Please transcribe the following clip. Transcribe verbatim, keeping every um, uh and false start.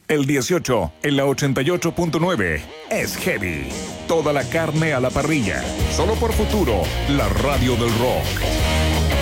El dieciocho, en la ochenta y ocho punto nueve, es Heavy. Toda la carne a la parrilla. Solo por Futuro, la radio del rock.